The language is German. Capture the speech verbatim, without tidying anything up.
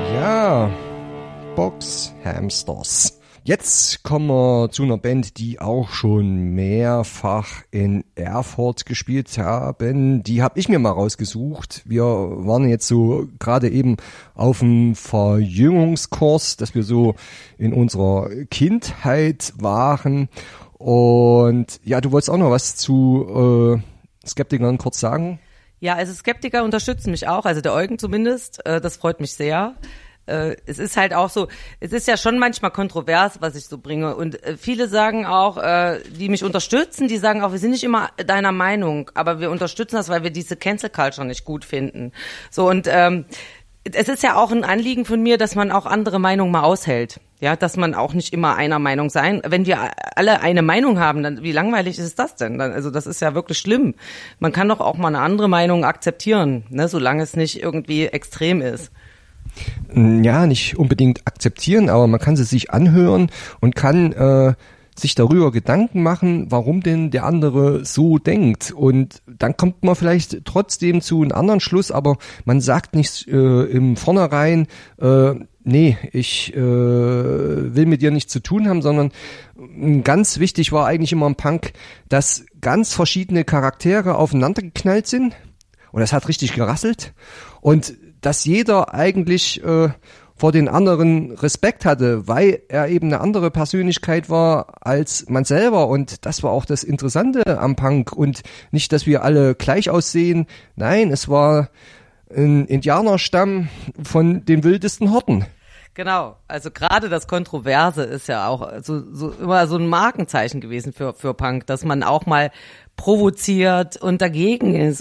Ja, Box Hamsters. Jetzt kommen wir zu einer Band, die auch schon mehrfach in Erfurt gespielt haben. Die habe ich mir mal rausgesucht. Wir waren jetzt so gerade eben auf dem Verjüngungskurs, dass wir so in unserer Kindheit waren. Und ja, du wolltest auch noch was zu äh, Skeptikern kurz sagen? Ja, also Skeptiker unterstützen mich auch, also der Eugen zumindest. Äh, das freut mich sehr. Äh, es ist halt auch so, es ist ja schon manchmal kontrovers, was ich so bringe, und äh, viele sagen auch, äh, die mich unterstützen, die sagen auch, wir sind nicht immer deiner Meinung, aber wir unterstützen das, weil wir diese Cancel Culture nicht gut finden. So, und ähm, es ist ja auch ein Anliegen von mir, dass man auch andere Meinungen mal aushält. Ja, dass man auch nicht immer einer Meinung sein. Wenn wir alle eine Meinung haben, dann wie langweilig ist das denn? Dann, also das ist ja wirklich schlimm. Man kann doch auch mal eine andere Meinung akzeptieren, ne, solange es nicht irgendwie extrem ist. Ja, nicht unbedingt akzeptieren, aber man kann sie sich anhören und kann äh, sich darüber Gedanken machen, warum denn der andere so denkt. Und dann kommt man vielleicht trotzdem zu einem anderen Schluss, aber man sagt nicht äh, im Vornherein, äh, nee, ich äh, will mit dir nichts zu tun haben, sondern ganz wichtig war eigentlich immer im Punk, dass ganz verschiedene Charaktere aufeinander geknallt sind und das hat richtig gerasselt und dass jeder eigentlich äh, vor den anderen Respekt hatte, weil er eben eine andere Persönlichkeit war als man selber, und das war auch das Interessante am Punk, und nicht, dass wir alle gleich aussehen, nein, es war ein Indianerstamm von den wildesten Horten. Genau, also gerade das Kontroverse ist ja auch so, so immer so ein Markenzeichen gewesen für für Punk, dass man auch mal provoziert und dagegen ist